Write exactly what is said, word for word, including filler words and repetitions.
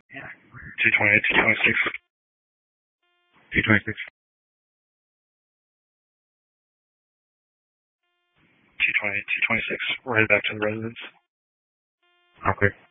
Yeah. two twenty-eight, two twenty-six. two twenty-six. two twenty-eight, two twenty-six. We're headed back to the residence. Okay.